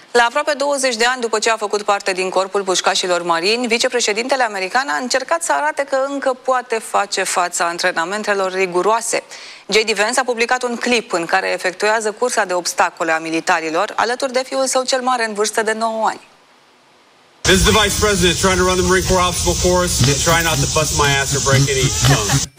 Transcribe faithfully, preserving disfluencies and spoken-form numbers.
La aproape douăzeci de ani după ce a făcut parte din corpul pușcașilor marini, vicepreședintele american a încercat să arate că încă poate face fața antrenamentelor riguroase. J D Vance a publicat un clip în care efectuează cursa de obstacole a militarilor, alături de fiul său cel mare în vârstă de nouă ani. This is the Vice President trying to run the Marine Corps obstacle course and try not to bust my ass or break any bones.